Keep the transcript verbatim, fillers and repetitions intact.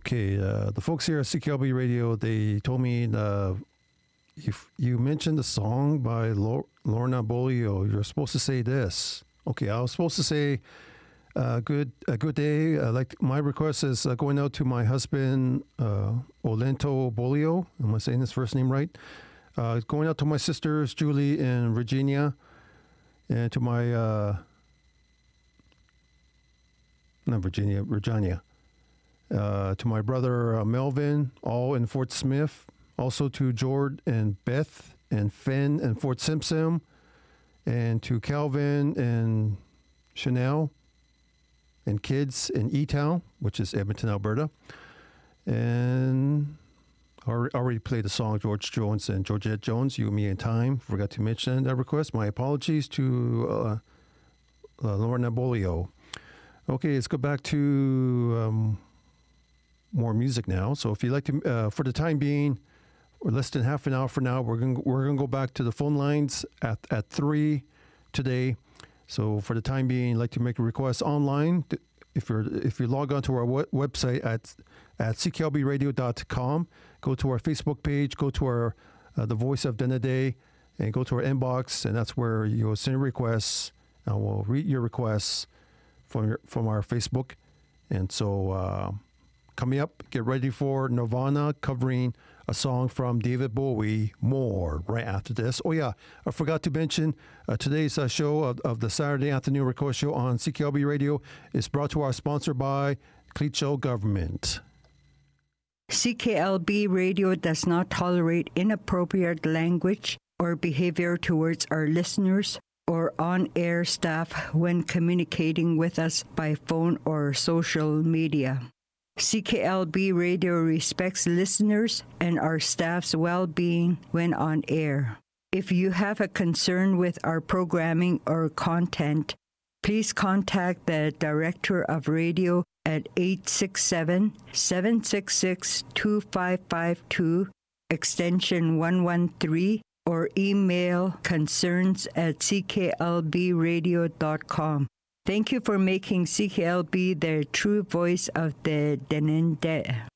Okay, uh, the folks here at C K L B Radio, they told me uh, if you mentioned the song by Lor- Lorna Bolio, you're supposed to say this. Okay, I was supposed to say, uh, good a good day. Uh, like my request is uh, going out to my husband, uh, Olento Bolio. Am I saying his first name right? Uh, going out to my sisters, Julie and Virginia, and to my, uh, not Virginia, Virginia. Uh, to my brother uh, Melvin, all in Fort Smith. Also to Jord and Beth and Finn and Fort Simpson. And to Calvin and Chanel and kids in E-Town, which is Edmonton, Alberta. And I already played the song George Jones and Georgette Jones, You, Me, and Time. Forgot to mention that request. My apologies to uh, uh, Lorna Bolio. Okay, let's go back to... Um, more music now. So if you'd like to, uh, for the time being, or less than half an hour for now, we're going we're going to go back to the phone lines at, at three today. So for the time being, I'd like to make a request online. If you're if you log on to our web- website at at c k l b radio dot com, go to our Facebook page, go to our uh, the Voice of Denede, and go to our inbox, and that's where you'll send requests, and we'll read your requests from your, from our Facebook. And so. Uh, Coming up, get ready for Nirvana covering a song from David Bowie, More, right after this. Oh, yeah, I forgot to mention uh, today's uh, show of, of the Saturday afternoon record show on C K L B Radio is brought to our sponsor by Clecho Government. C K L B Radio does not tolerate inappropriate language or behavior towards our listeners or on-air staff when communicating with us by phone or social media. C K L B Radio respects listeners and our staff's well-being when on air. If you have a concern with our programming or content, please contact the Director of Radio at eight six seven, seven six six, two five five two, extension one one three, or email concerns at c k l b radio dot com. Thank you for making C K L B the true voice of the Denende.